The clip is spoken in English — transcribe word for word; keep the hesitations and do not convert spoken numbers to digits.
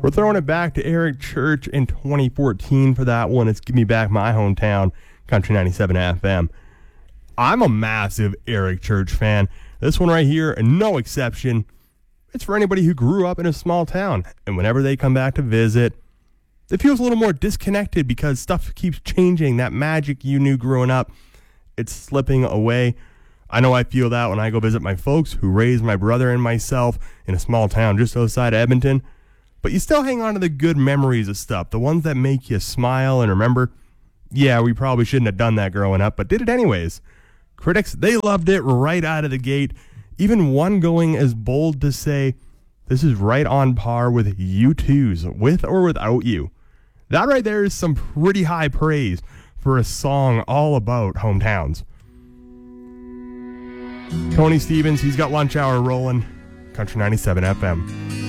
We're throwing it back to Eric Church in twenty fourteen for that one. It's Give Me Back My Hometown, Country ninety-seven F M. I'm a massive Eric Church fan. This one right here, no exception. It's for anybody who grew up in a small town, and whenever they come back to visit, it feels a little more disconnected because stuff keeps changing. That magic you knew growing up, it's slipping away. I know I feel that when I go visit my folks who raised my brother and myself in a small town just outside Edmonton. But you still hang on to the good memories of stuff, the ones that make you smile and remember, yeah, we probably shouldn't have done that growing up, but did it anyways. Critics, they loved it right out of the gate. Even one going as bold to say, this is right on par with U two's With or Without You. That right there is some pretty high praise for a song all about hometowns. Tony Stevens, he's got Lunch Hour rolling. Country ninety-seven F M.